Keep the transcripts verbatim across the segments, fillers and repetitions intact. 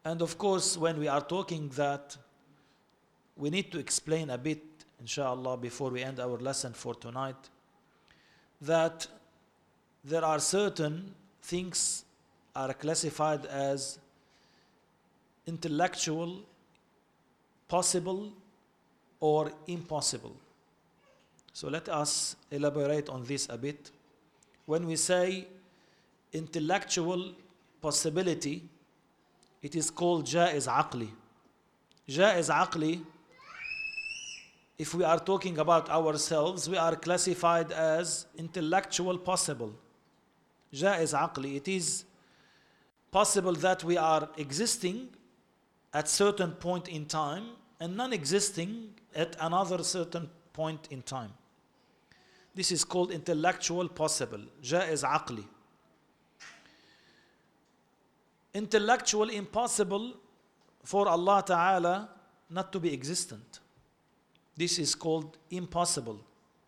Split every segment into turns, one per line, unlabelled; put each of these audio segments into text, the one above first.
And of course, when we are talking that, we need to explain a bit, inshallah, before we end our lesson for tonight, that there are certain things are classified as intellectual, possible, or impossible. So let us elaborate on this a bit. When we say intellectual possibility, it is called jaiz aqli. Jaiz aqli, if we are talking about ourselves, we are classified as intellectual possible. Jaiz aqli, it is possible that we are existing at certain point in time and non-existing at another certain point in time. This is called intellectual possible, jaiz aqli. Intellectual impossible for Allah Ta'ala not to be existent. This is called impossible.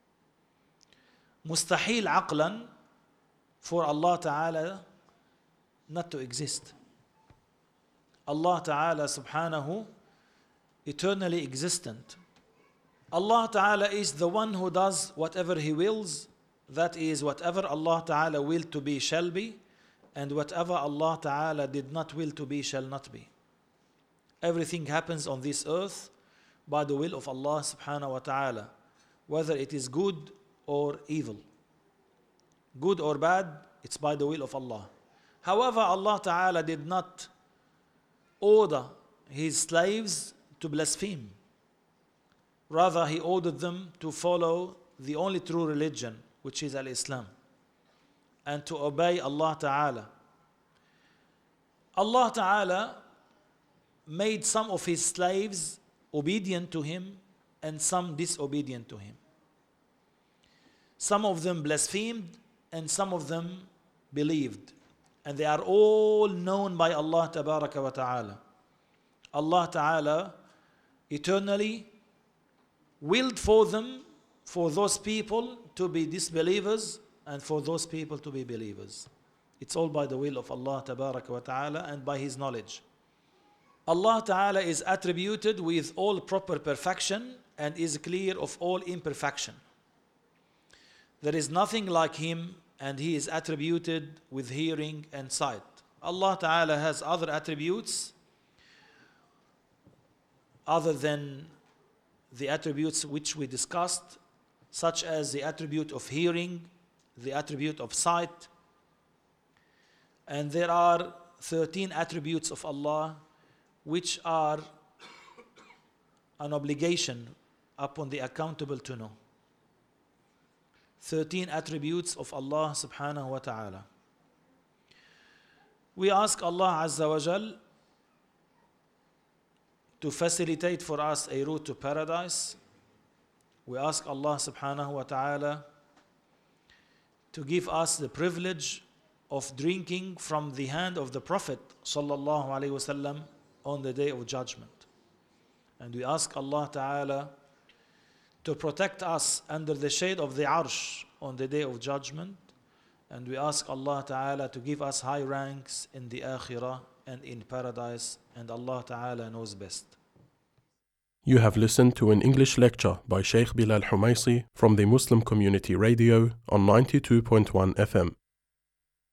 Mustahil aqlan, for Allah Ta'ala not to exist. Allah Ta'ala subhanahu, eternally existent. Allah Ta'ala is the one who does whatever He wills. That is, whatever Allah Ta'ala will to be shall be, and whatever Allah Ta'ala did not will to be shall not be. Everything happens on this earth by the will of Allah subhanahu wa ta'ala, whether it is good or evil. Good or bad, it's by the will of Allah. However, Allah Ta'ala did not order His slaves to blaspheme. Rather, He ordered them to follow the only true religion, which is Al-Islam, and to obey Allah Ta'ala. Allah Ta'ala made some of His slaves obedient to Him and some disobedient to Him. Some of them blasphemed and some of them believed. And they are all known by Allah Tabaraka wa Ta'ala. Allah Ta'ala eternally willed for them, for those people to be disbelievers and for those people to be believers. It's all by the will of Allah Tabaraka wa Ta'ala and by His knowledge. Allah Ta'ala is attributed with all proper perfection and is clear of all imperfection. There is nothing like Him, and He is attributed with hearing and sight. Allah Ta'ala has other attributes other than the attributes which we discussed, such as the attribute of hearing, the attribute of sight. And there are thirteen attributes of Allah which are an obligation upon the accountable to know. thirteen attributes of Allah subhanahu wa ta'ala. We ask Allah Azza wa Jal to facilitate for us a route to paradise. We ask Allah subhanahu wa ta'ala to give us the privilege of drinking from the hand of the Prophet sallallahu alaihi wasallam on the day of judgment. And we ask Allah Ta'ala to protect us under the shade of the Arsh on the day of judgment. And we ask Allah Ta'ala to give us high ranks in the Akhirah and in paradise. And Allah Ta'ala knows best.
You have listened to an English lecture by Sheikh Bilal Humaisi from the Muslim Community Radio on ninety-two point one F M.